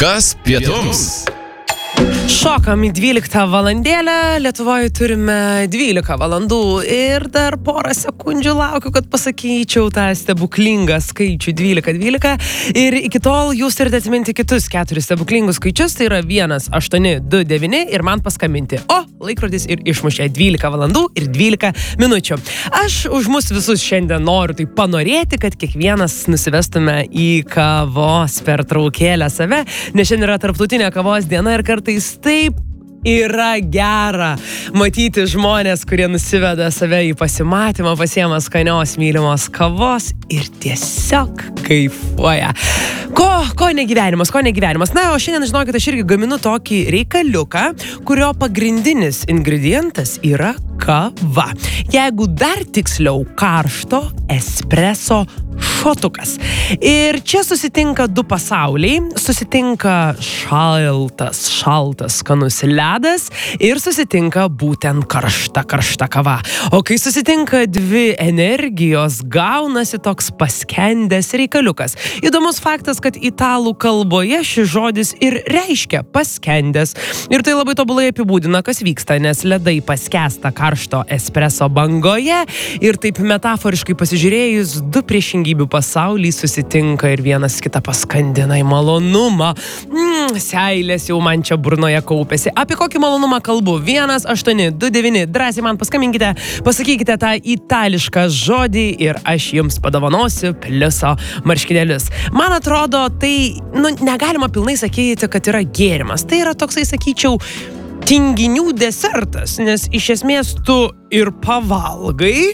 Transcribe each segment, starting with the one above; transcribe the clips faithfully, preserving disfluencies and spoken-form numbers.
Kas pietums? Šokam į dvyliktą valandėlę, Lietuvoje turime dvylika valandų ir dar porą sekundžių laukiu, kad pasakyčiau tą stebuklingą skaičių dvylika dvylika ir iki tol jūs turite atsiminti kitus keturis stebuklingus skaičius, tai yra vienas aštuoni du devyni ir man paskambinti. O, laikrodis ir išmušė dvylika valandų ir dvylika minučių. Aš už mus visus šiandien noriu tai panorėti, kad kiekvienas nusivestume į kavos pertraukėlę save, nes šiandien yra tarptautinė kavos diena ir kartais taip yra gera matyti žmonės, kurie nusiveda save į pasimatymą, pasiema skanios mylimos kavos ir tiesiog kaifuoja. Ko, ko negyvenimas, ko negyvenimas. Na, o šiandien, žinokit, aš irgi gaminu tokį reikaliuką, kurio pagrindinis ingredientas yra kava. Jeigu dar tiksliau, karšto espreso šotukas. Ir čia susitinka du pasauliai. Susitinka šaltas, šaltas, skanus ledas ir susitinka būtent karšta, karšta kava. O kai susitinka dvi energijos, gaunasi toks paskendęs reikaliukas. Įdomus faktas, kad italų kalboje šis žodis ir reiškia paskendęs. Ir tai labai tobulai apibūdina, kas vyksta, nes ledai paskęsta karšto espreso bangoje ir taip metaforiškai pasižiūrėjus, du priešingybių pasauliai susitinka ir vienas kitą paskandina į malonumą. Mm, seilės jau man čia burnoje kaupėsi. Apie kokį malonumą kalbu? vienas aštuoni du devyni. Drąsiai man paskambinkite, pasakykite tą itališką žodį ir aš jums padovanosiu pliuso marškinėlius. Man atrodo, tai nu, negalima pilnai sakyti, kad yra gėrimas. Tai yra toksai, sakyčiau, tinginių desertas, nes iš esmės tu ir pavalgai,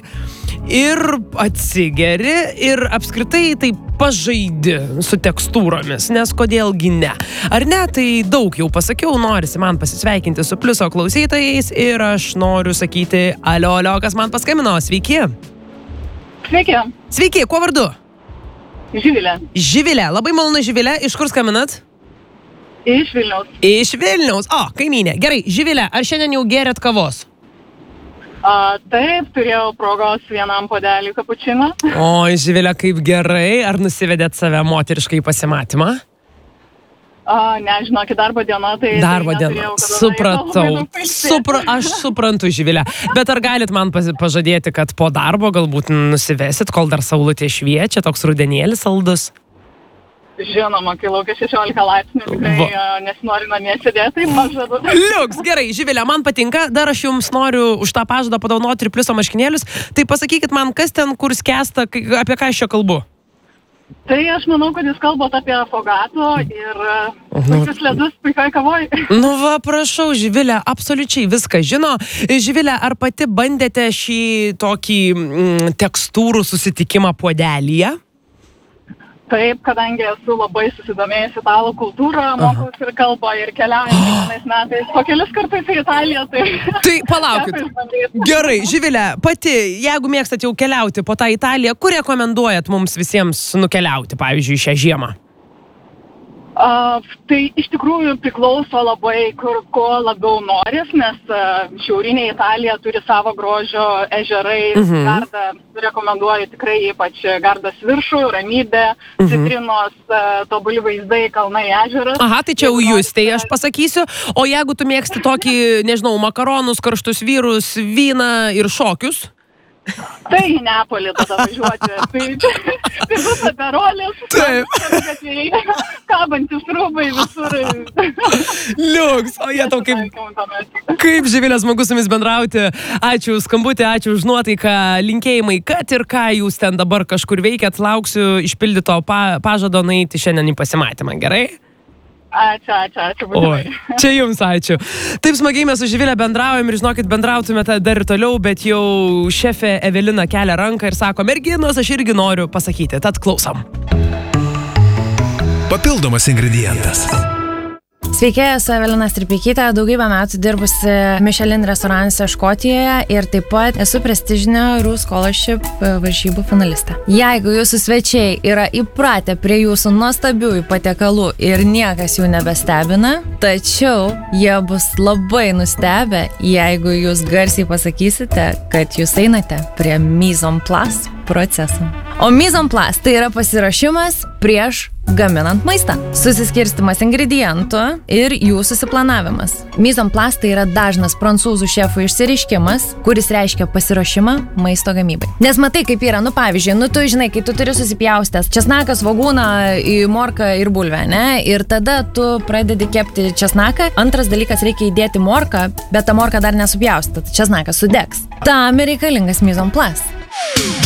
ir atsigeri, ir apskritai tai pažaidi su tekstūromis, nes kodėlgi ne. Ar ne, tai daug jau pasakiau, norisi man pasisveikinti su pliuso klausytojais ir aš noriu sakyti alio, alio, kas man paskambino, sveiki. Sveiki. Sveiki, kuo vardu? Živilė. Živilė, labai malonu Živilė, iš kur skambinat? Iš Vilniaus. Iš Vilniaus, o, kaimynė. Gerai, Živilė, ar šiandien jau gėrėt kavos? A, taip, turėjau progos vienam puodelį kapučino. O, Živilė, kaip gerai, ar nusivedėt save moteriškai į pasimatymą? A, nežinokit, darbo diena, tai... Darbo tai diena, supratau. Supra, aš suprantu, Živilė. Bet ar galit man pažadėti, kad po darbo galbūt nusivesit, kol dar saulutė šviečia, toks rudenėlis saldus? Žinoma, kai laukia šešiolika laipsnių, tikrai nesinori namie sėdėti, tai pažadu. Liuks, gerai, Živilė, man patinka, dar aš jums noriu už tą pažadą padovanoti ir pliuso marškinėlius, tai pasakykit man, kas ten, kur skęsta, apie ką aš čia kalbu? Tai aš manau, kad jūs kalbate apie afogato ir tokius ledus puikiai kavoj. Nu va, prašau, Živilė, absoliučiai viską žino. Živilė, ar pati bandėte šį tokį mm, tekstūrų susitikimą puodelyje? Taip, kadangi esu labai susidomėjęs italų kultūrą, mokausi ir kalbą ir keliauju kiekvienais metais. Po kelis kartais į Italiją, tai... Tai palaukit. Gerai, Živilė, pati, jeigu mėgstat jau keliauti po tą Italiją, kur rekomenduojat mums visiems nukeliauti, pavyzdžiui, šią žiemą? Uh, tai iš tikrųjų priklauso labai, kur ko labiau noris, nes uh, šiaurinė Italija turi savo grožio ežerai, mhm. Gardą rekomenduoju tikrai ypač Gardas viršų, ramybė, mhm. citrinos, uh, tobuli vaizdai, kalnai, ežeras. Aha, tai čia jau jūs, tai aš pasakysiu, o jeigu tu mėgsti tokį, nežinau, makaronus, karštus vyrus, vyną ir šokius? Tai į Neapolį tada važiuoti. Tai, tai bus aperolės, kabantis rūbai visur. Liuks, o jie tau kaip, kaip Živilė smagu su jumis bendrauti. Ačiū už skambutį, ačiū už nuotaiką, linkėjimai, kad ir ką jūs ten dabar kažkur veikiat, lauksiu išpildyto pa, pažado nueiti šiandien į pasimatymą, gerai? Ačiū, ačiū, ačiū. Oi, čia jums ačiū. Taip smagiai mes su Živilė bendraujam ir žinokit, bendrautumėte dar ir toliau, bet jau šefė Evelina kelia ranką ir sako, merginos, aš irgi noriu pasakyti, tad klausom. Papildomas ingredientas. Sveiki, esu Evelina Stripeikytė, daugybę metų dirbusi Michelin restoranse Škotijoje ir taip pat esu prestižinio Roux Scholarship varžybų finalistė. Jeigu jūsų svečiai yra įpratę prie jūsų nuostabiųjų patiekalų ir niekas jų nebestebina, tačiau jie bus labai nustebę, jeigu jūs garsiai pasakysite, kad jūs einate prie mise en place proceso. O mise en place tai yra pasiruošimas prieš gaminant maistą. Susiskirstimas ingredientų ir jų susiplanavimas. Mise en place tai yra dažnas prancūzų šefų išsireiškimas, kuris reiškia pasiruošimą maisto gamybai. Nes matai, kaip yra, nu pavyzdžiui, nu tu žinai, kai tu turi susipjaustęs česnaką, svogūną, į morką ir bulvę, ne? Ir tada tu pradedi kepti česnaką. Antras dalykas, reikia įdėti morką, bet ta morka dar nesupjaustyta, česnakas sudegs. Tam reikalingas mise en place.